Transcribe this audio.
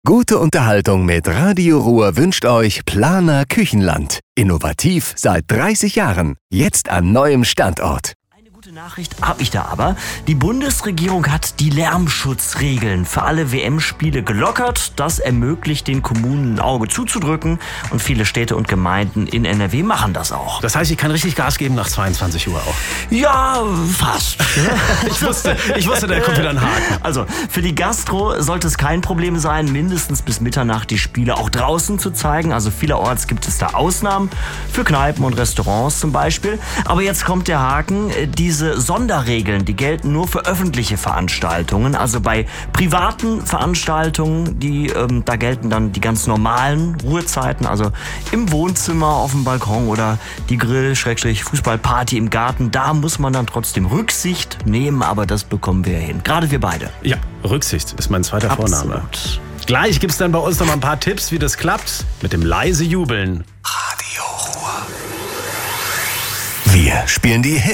Gute Unterhaltung mit Radio Ruhr wünscht euch Planer Küchenland. Innovativ seit 30 Jahren. Jetzt an neuem Standort. Gute Nachricht habe ich da aber. Die Bundesregierung hat die Lärmschutzregeln für alle WM-Spiele gelockert. Das ermöglicht den Kommunen ein Auge zuzudrücken und viele Städte und Gemeinden in NRW machen das auch. Das heißt, ich kann richtig Gas geben nach 22 Uhr auch? Ja, fast. Ich wusste, da kommt wieder ein Haken. Also, für die Gastro sollte es kein Problem sein, mindestens bis Mitternacht die Spiele auch draußen zu zeigen. Also vielerorts gibt es da Ausnahmen, für Kneipen und Restaurants zum Beispiel. Aber jetzt kommt der Haken. Diese Sonderregeln, die gelten nur für öffentliche Veranstaltungen. Also bei privaten Veranstaltungen, da gelten dann die ganz normalen Ruhezeiten. Also im Wohnzimmer, auf dem Balkon oder die Grill-Fußballparty im Garten. Da muss man dann trotzdem Rücksicht nehmen, aber das bekommen wir hin. Gerade wir beide. Ja, Rücksicht ist mein zweiter Vorname. Absolut. Gleich gibt's dann bei uns noch mal ein paar Tipps, wie das klappt mit dem leise Jubeln. Radio Ruhr. Wir spielen die Hits.